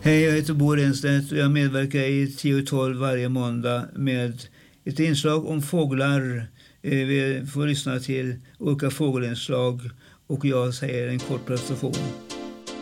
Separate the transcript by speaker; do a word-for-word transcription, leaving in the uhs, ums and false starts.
Speaker 1: Hej, jag heter Bo Renstedt och jag medverkar i tio och tolv varje måndag med ett inslag om fåglar. Vi får lyssna till olika fågelinslag och jag säger en kort presentation.